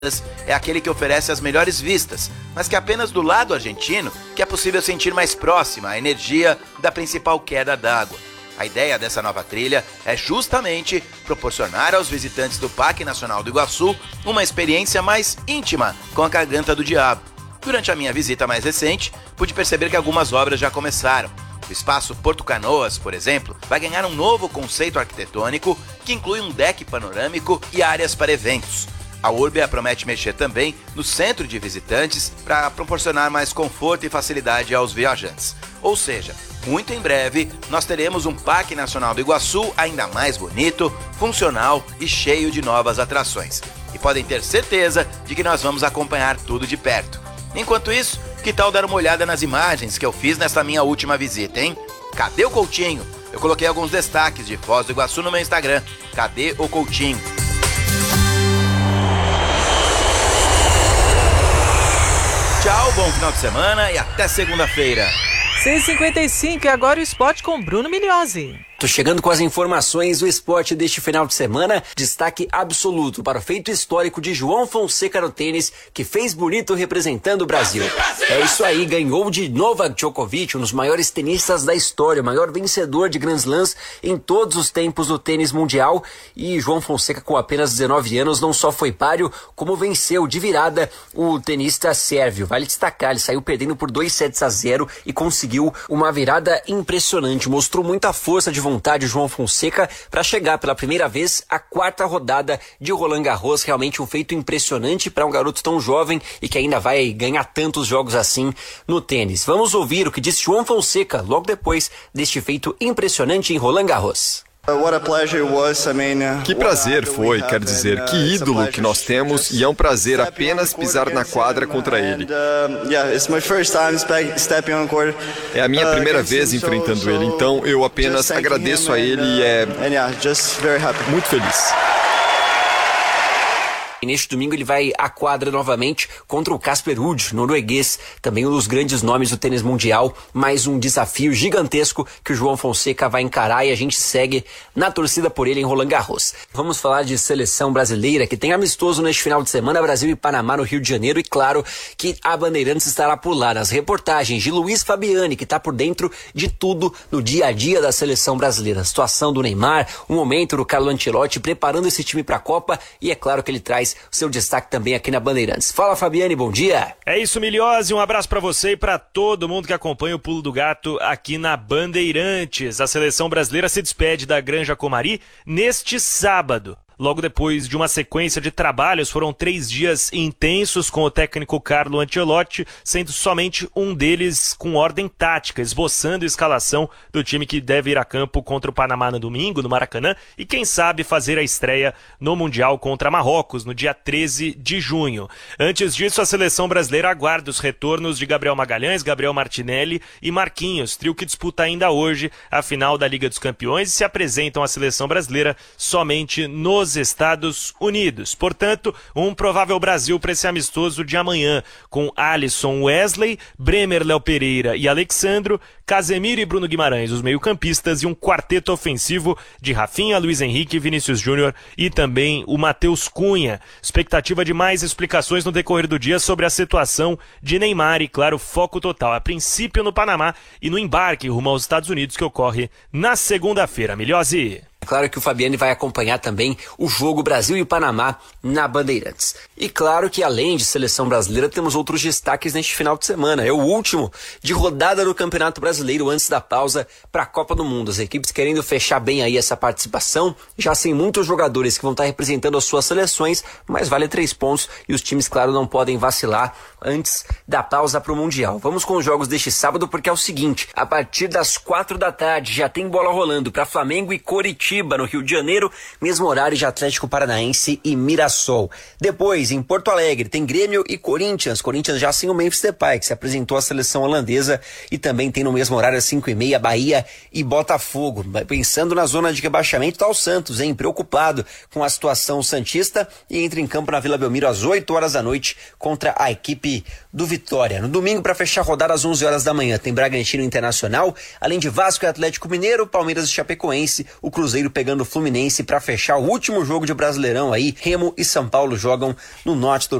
é aquele que oferece as melhores vistas, mas que apenas do lado argentino que é possível sentir mais próxima a energia da principal queda d'água. A ideia dessa nova trilha é justamente proporcionar aos visitantes do Parque Nacional do Iguaçu uma experiência mais íntima com a Garganta do Diabo. Durante a minha visita mais recente, pude perceber que algumas obras já começaram. O espaço Porto Canoas, por exemplo, vai ganhar um novo conceito arquitetônico que inclui um deck panorâmico e áreas para eventos. A Urbia promete mexer também no centro de visitantes para proporcionar mais conforto e facilidade aos viajantes. Ou seja, muito em breve, nós teremos um Parque Nacional do Iguaçu ainda mais bonito, funcional e cheio de novas atrações. E podem ter certeza de que nós vamos acompanhar tudo de perto. Enquanto isso, que tal dar uma olhada nas imagens que eu fiz nesta minha última visita, hein? Cadê o Coutinho? Eu coloquei alguns destaques de Foz do Iguaçu no meu Instagram. Cadê o Coutinho? Tchau, bom final de semana e até segunda-feira. 6h55 e agora o esporte com Bruno Migliozzi. Tô chegando com as informações do esporte deste final de semana. Destaque absoluto para o feito histórico de João Fonseca no tênis, que fez bonito representando o Brasil. É isso aí, ganhou de Novak Djokovic, um dos maiores tenistas da história, o maior vencedor de Grand Slams em todos os tempos do tênis mundial. E João Fonseca, com apenas 19 anos, não só foi páreo, como venceu de virada o tenista sérvio. Vale destacar, ele saiu perdendo por 2-0 e conseguiu uma virada impressionante. Mostrou muita força de vontade João Fonseca para chegar pela primeira vez à 4ª rodada de Roland Garros. Realmente um feito impressionante para um garoto tão jovem e que ainda vai ganhar tantos jogos assim no tênis. Vamos ouvir o que disse João Fonseca logo depois deste feito impressionante em Roland Garros. Que prazer foi, quer dizer, que ídolo que nós temos, e é um prazer apenas pisar na quadra contra ele. É a minha primeira vez enfrentando ele, então eu apenas agradeço a ele e é muito feliz. E neste domingo ele vai à quadra novamente contra o Casper Ruud, norueguês, também um dos grandes nomes do tênis mundial. Mais um desafio gigantesco que o João Fonseca vai encarar e a gente segue na torcida por ele em Roland Garros. Vamos falar de seleção brasileira, que tem amistoso neste final de semana, Brasil e Panamá no Rio de Janeiro, e claro que a Bandeirantes estará por lá nas reportagens de Luiz Fabiani, que está por dentro de tudo no dia a dia da seleção brasileira. A situação do Neymar, o momento do Carlo Ancelotti preparando esse time para a Copa, e é claro que ele traz o seu destaque também aqui na Bandeirantes. Fala, Fabiane, bom dia. É isso, Migliozzi, um abraço para você e para todo mundo que acompanha o Pulo do Gato aqui na Bandeirantes. A seleção brasileira se despede da Granja Comari neste sábado. Logo depois de uma sequência de trabalhos, foram 3 dias intensos com o técnico Carlo Ancelotti, sendo somente um deles com ordem tática, esboçando a escalação do time que deve ir a campo contra o Panamá no domingo, no Maracanã, e quem sabe fazer a estreia no Mundial contra Marrocos, no dia 13 de junho. Antes disso, a seleção brasileira aguarda os retornos de Gabriel Magalhães, Gabriel Martinelli e Marquinhos, trio que disputa ainda hoje a final da Liga dos Campeões e se apresentam à seleção brasileira somente nos Estados Unidos. Portanto, um provável Brasil para esse amistoso de amanhã, com Alisson, Wesley, Bremer, Léo Pereira e Alexandro, Casemiro e Bruno Guimarães, os meio-campistas, e um quarteto ofensivo de Rafinha, Luiz Henrique, Vinícius Júnior e também o Matheus Cunha. Expectativa de mais explicações no decorrer do dia sobre a situação de Neymar e, claro, foco total, a princípio no Panamá e no embarque rumo aos Estados Unidos, que ocorre na segunda-feira. Migliozzi. É claro que o Fabiane vai acompanhar também o jogo Brasil e Panamá na Bandeirantes. E claro que além de seleção brasileira, temos outros destaques neste final de semana. É o último de rodada do Campeonato Brasileiro antes da pausa para a Copa do Mundo. As equipes querendo fechar bem aí essa participação, já sem muitos jogadores que vão estar representando as suas seleções, mas vale 3 pontos e os times, claro, não podem vacilar antes da pausa para o Mundial. Vamos com os jogos deste sábado, porque é o seguinte: a partir das 4 da tarde já tem bola rolando para Flamengo e Coritiba no Rio de Janeiro, mesmo horário de Atlético Paranaense e Mirassol. Depois, em Porto Alegre, tem Grêmio e Corinthians já sem o Memphis Depay, que se apresentou à seleção holandesa, e também tem no mesmo horário às 5h30 Bahia e Botafogo. Pensando na zona de rebaixamento, tá o Santos, preocupado com a situação santista, e entra em campo na Vila Belmiro às 8 horas da noite contra a equipe do Vitória. No domingo, para fechar a rodada às 11 horas da manhã, tem Bragantino Internacional, além de Vasco e Atlético Mineiro, Palmeiras e Chapecoense, o Cruzeiro Brasileiro pegando o Fluminense para fechar o último jogo de Brasileirão aí. Remo e São Paulo jogam no norte do